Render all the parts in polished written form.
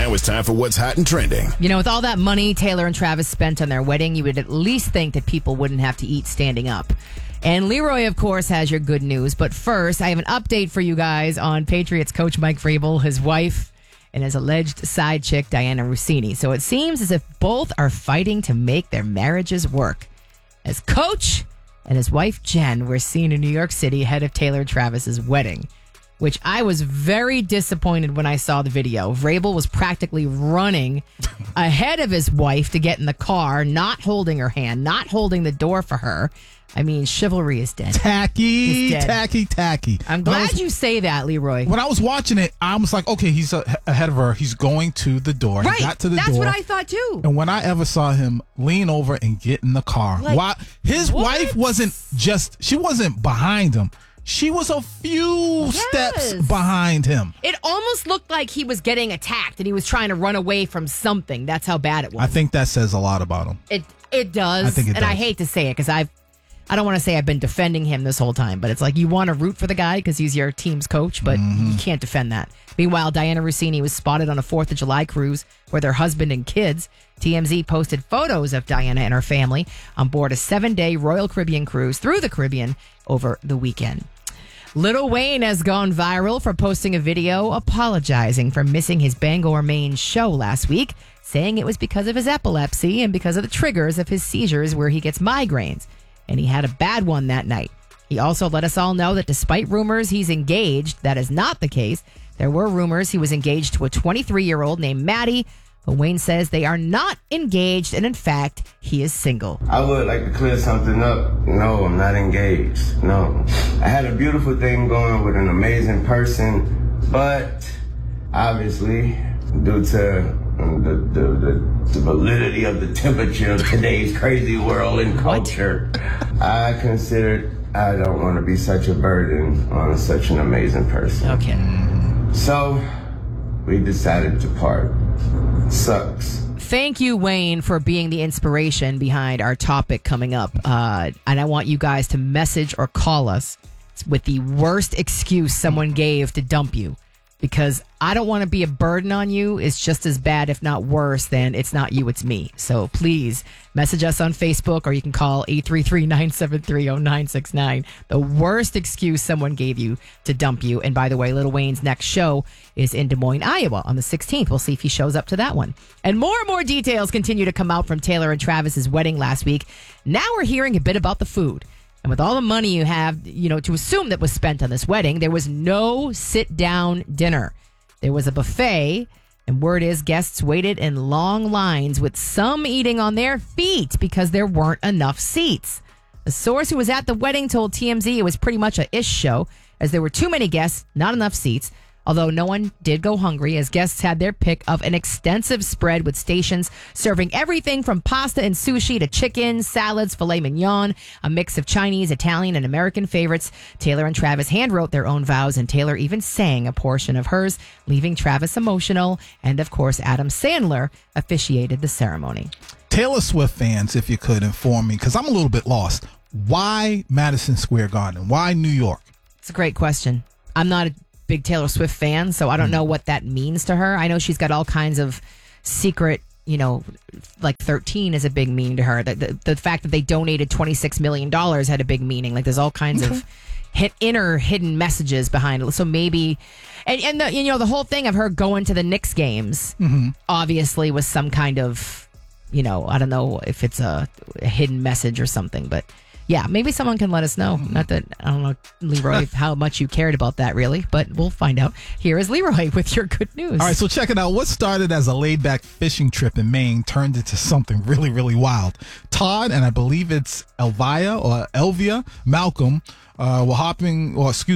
Now it's time for what's hot and trending. You know, with all that money Taylor and Travis spent on their wedding, you would at least think that people wouldn't have to eat standing up. And Leroy, of course, has your good news. But first, I have an update for you guys on Patriots coach Mike Vrabel, his wife, and his alleged side chick, Diana Rossini. So it seems as if both are fighting to make their marriages work. As coach and his wife, Jen, were seen in New York City ahead of Taylor and Travis's wedding, which I was very disappointed when I saw the video. Vrabel was practically running ahead of his wife to get in the car, not holding her hand, not holding the door for her. I mean, chivalry is dead. Tacky. I'm glad you say that, Leroy. When I was watching it, I was like, okay, he's ahead of her. He's going to the door. Right. He got to the door. That's what I thought, too. And when I ever saw him lean over and get in the car, his wife wasn't behind him. She was a few steps behind him. It almost looked like he was getting attacked and he was trying to run away from something. That's how bad it was. I think that says a lot about him. It does. I think it does. And I hate to say it because I don't want to say I've been defending him this whole time, but it's like you want to root for the guy because he's your team's coach, but you can't defend that. Meanwhile, Diana Rossini was spotted on a 4th of July cruise with her husband and kids. TMZ posted photos of Diana and her family on board a 7-day Royal Caribbean cruise through the Caribbean over the weekend. Lil Wayne has gone viral for posting a video apologizing for missing his Bangor, Maine show last week, saying it was because of his epilepsy and because of the triggers of his seizures where he gets migraines. And he had a bad one that night. He also let us all know that despite rumors he's engaged, that is not the case. There were rumors he was engaged to a 23-year-old named Maddie, but Wayne says they are not engaged, and in fact, he is single. I would like to clear something up. No, I'm not engaged. No. I had a beautiful thing going with an amazing person, but obviously, due to the validity of the temperature of today's crazy world and culture, I considered I don't want to be such a burden on such an amazing person. Okay. So we decided to part. Sucks. Thank you, Wayne, for being the inspiration behind our topic coming up. And I want you guys to message or call us with the worst excuse someone gave to dump you. Because I don't want to be a burden on you. It's just as bad, if not worse, than it's not you, it's me. So please message us on Facebook or you can call 833-973-0969. The worst excuse someone gave you to dump you. And by the way, Lil Wayne's next show is in Des Moines, Iowa on the 16th. We'll see if he shows up to that one. And more details continue to come out from Taylor and Travis's wedding last week. Now we're hearing a bit about the food. And with all the money you have, to assume that was spent on this wedding, there was no sit-down dinner. There was a buffet, and word is guests waited in long lines, with some eating on their feet because there weren't enough seats. A source who was at the wedding told TMZ it was pretty much a ish show, as there were too many guests, not enough seats. Although no one did go hungry, as guests had their pick of an extensive spread with stations serving everything from pasta and sushi to chicken, salads, filet mignon, a mix of Chinese, Italian, and American favorites. Taylor and Travis handwrote their own vows, and Taylor even sang a portion of hers, leaving Travis emotional. And of course, Adam Sandler officiated the ceremony. Taylor Swift fans, if you could inform me, because I'm a little bit lost. Why Madison Square Garden? Why New York? It's a great question. I'm not a big Taylor Swift fan, so I don't know what that means to her. I know she's got all kinds of secret, like 13 is a big meaning to her. The fact that they donated $26 million had a big meaning. Like there's all kinds of inner hidden messages behind it. So maybe, and the whole thing of her going to the Knicks games obviously was some kind of, I don't know if it's a hidden message or something, but yeah, maybe someone can let us know. Not that, I don't know, Leroy, how much you cared about that, really, but we'll find out. Here is Leroy with your good news. All right, so check it out. What started as a laid-back fishing trip in Maine turned into something really, really wild. Todd, and I believe it's Elvia Malcolm, were hoping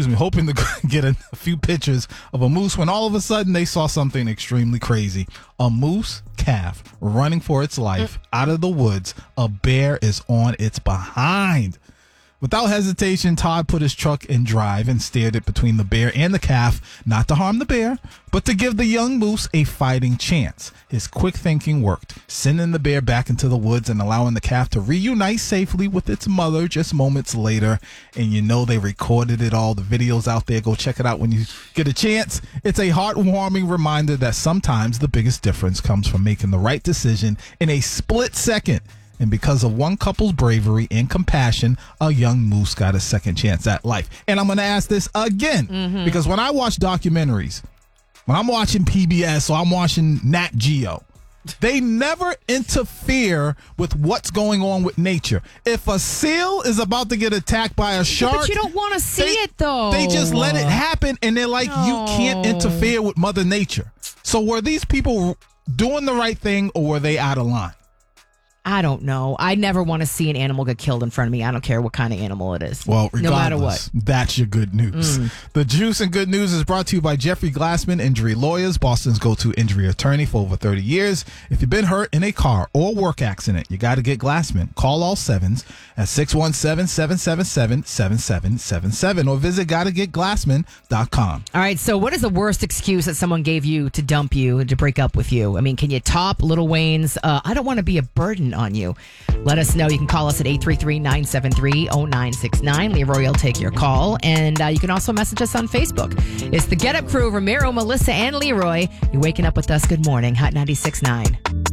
to get a few pictures of a moose when all of a sudden they saw something extremely crazy. A moose calf running for its life out of the woods. A bear is on its behind. Without hesitation, Todd put his truck in drive and steered it between the bear and the calf, not to harm the bear, but to give the young moose a fighting chance. His quick thinking worked, sending the bear back into the woods and allowing the calf to reunite safely with its mother just moments later. And you know they recorded it all. The video's out there. Go check it out when you get a chance. It's a heartwarming reminder that sometimes the biggest difference comes from making the right decision in a split second. And because of one couple's bravery and compassion, a young moose got a second chance at life. And I'm going to ask this again, because when I watch documentaries, when I'm watching PBS or I'm watching Nat Geo, they never interfere with what's going on with nature. If a seal is about to get attacked by a shark, but you don't want to see it, though. They just let it happen, and they're like, you can't interfere with Mother Nature. So were these people doing the right thing, or were they out of line? I don't know. I never want to see an animal get killed in front of me. I don't care what kind of animal it is. Well, regardless, no matter what. That's your good news. The Juice and Good News is brought to you by Jeffrey Glassman Injury Lawyers, Boston's go-to injury attorney for over 30 years. If you've been hurt in a car or work accident, you got to get Glassman. Call all sevens at 617-777-7777 or visit gottagetglassman.com. All right, so what is the worst excuse that someone gave you to dump you, to break up with you? I mean, can you top Lil Wayne's, I don't want to be a burden on you? Let us know. You can call us at 833-973-0969. Leroy will take your call. And you can also message us on Facebook. It's the Get Up Crew, Ramiro, Melissa, and Leroy. You're waking up with us. Good morning. Hot 96.9.